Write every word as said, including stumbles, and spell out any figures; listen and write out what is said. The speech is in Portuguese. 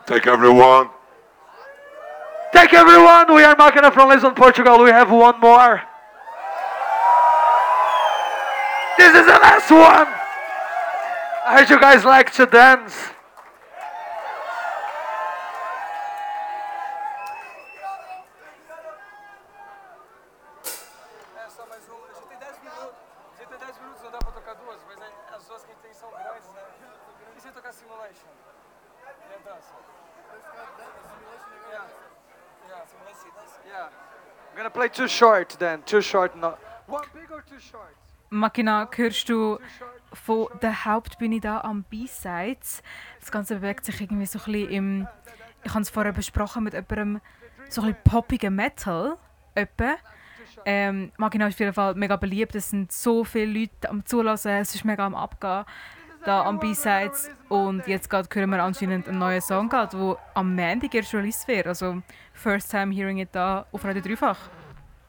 Take everyone. Take everyone! We are Máquina from Lisbon, Portugal. We have one more. This is the last one! I heard you guys like to dance. É só mais uma. A gente tem dez minutos. A gente tem dez minutos, não dá pra tocar duas, mas as duas que a gente tem são grandes, né? E se tocar Simulation? E a dança? Yeah. Yeah, Simulation. Yeah. I'm gonna play too short then. Too short. No. One big or too short? Makina, hörst du von der Hauptbühne da am B-Sides? Das Ganze bewegt sich irgendwie so ein bisschen im... Ich habe es vorher besprochen mit jemandem, so ein bisschen poppigen Metal. Etwa. Ähm, Makina ist auf jeden Fall mega beliebt. Es sind so viele Leute am Zulassen. Es ist mega am Abgehen da am B-Sides. Und jetzt gerade hören wir anscheinend einen neuen Song, der am Montag erst released wird. Also first time hearing it da auf Radio Dreifach.